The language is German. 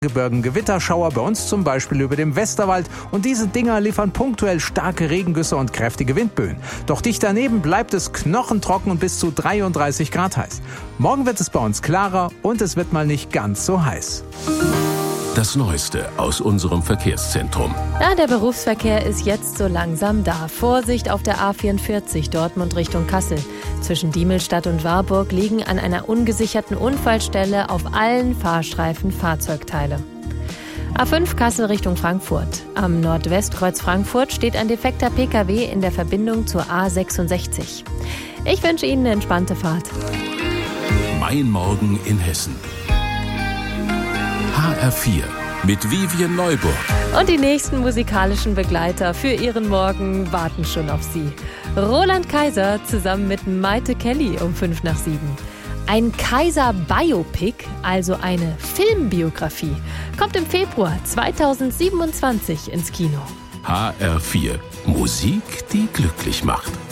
Gebirgen Gewitterschauer, bei uns zum Beispiel über dem Westerwald. Und diese Dinger liefern punktuell starke Regengüsse und kräftige Windböen. Doch dicht daneben bleibt es knochentrocken und bis zu 33 Grad heiß. Morgen wird es bei uns klarer und es wird mal nicht ganz so heiß. Das Neueste aus unserem Verkehrszentrum. Ja, der Berufsverkehr ist jetzt so langsam da. Vorsicht auf der A44 Dortmund Richtung Kassel. Zwischen Diemelstadt und Warburg liegen an einer ungesicherten Unfallstelle auf allen Fahrstreifen Fahrzeugteile. A5 Kassel Richtung Frankfurt. Am Nordwestkreuz Frankfurt steht ein defekter Pkw in der Verbindung zur A66. Ich wünsche Ihnen eine entspannte Fahrt. Mein Morgen in Hessen. HR4 mit Vivian Neuburg. Und die nächsten musikalischen Begleiter für Ihren Morgen warten schon auf Sie. Roland Kaiser zusammen mit Maite Kelly um 6:55. Ein Kaiser-Biopic, also eine Filmbiografie, kommt im Februar 2027 ins Kino. HR4. Musik, die glücklich macht.